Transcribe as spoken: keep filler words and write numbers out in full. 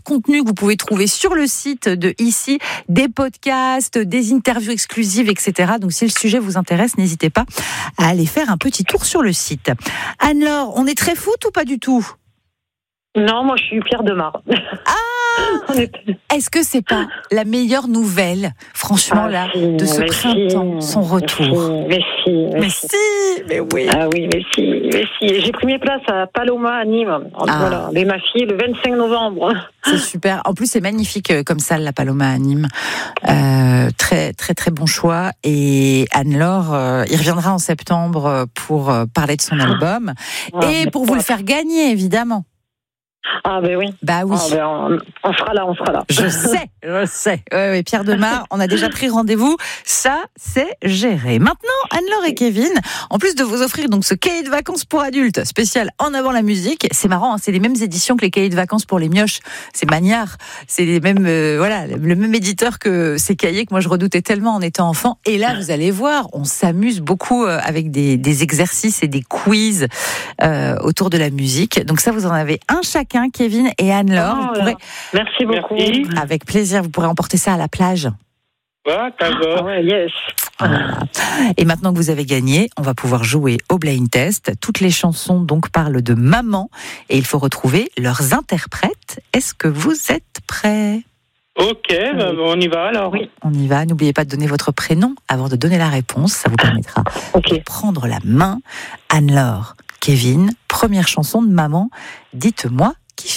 contenu que vous pouvez trouver sur le site de Ici, des podcasts, des interviews exclusives, et cetera. Donc, si le sujet vous intéresse, n'hésitez pas à aller faire un petit tour sur le site. Anne-Laure, on est très foot ou pas du tout ? Non, moi je suis Pierre Demar. Ah Est-ce que c'est pas la meilleure nouvelle, franchement, ah, là, si, de ce printemps, si, son retour? Mais si, mais si, mais si, mais oui. Ah oui, mais si, mais si. J'ai pris mes places à Paloma, à Nîmes. Ah. Voilà, avec ma fille le vingt-cinq novembre. C'est super. En plus, c'est magnifique comme salle, la Paloma à Nîmes. Euh, très, très, très bon choix. Et Anne-Laure, euh, il reviendra en septembre pour parler de son album Ah, et pour vous le faire gagner, évidemment. Ah ben oui. Bah oui. Ah, ben on, on sera là, on sera là. Je sais, je sais. Ouais, ouais, Pierre Demar, on a déjà pris rendez-vous. Ça, c'est géré. Maintenant, Anne-Laure et Kevin, en plus de vous offrir donc ce cahier de vacances pour adultes spécial En avant la musique, c'est marrant, hein, c'est les mêmes éditions que les cahiers de vacances pour les mioches. C'est Magnard, c'est les mêmes, euh, voilà, le même éditeur que ces cahiers que moi je redoutais tellement en étant enfant. Et là, vous allez voir, on s'amuse beaucoup euh, avec des, des exercices et des quiz euh, autour de la musique. Donc ça, vous en avez un chacun. Kevin et Anne-Laure. Oh, vous pourrez... Merci beaucoup. Merci. Avec plaisir, vous pourrez emporter ça à la plage. Ah, Ah ouais, yes. Voilà. Et maintenant que vous avez gagné, on va pouvoir jouer au blind test. Toutes les chansons donc parlent de maman et il faut retrouver leurs interprètes. Est-ce que vous êtes prêts ? Ok, bah, on y va alors. Oui. On y va. N'oubliez pas de donner votre prénom avant de donner la réponse. Ça vous permettra Ok. de prendre la main. Anne-Laure, Kevin, première chanson de maman. Dites-moi qui chante ça ?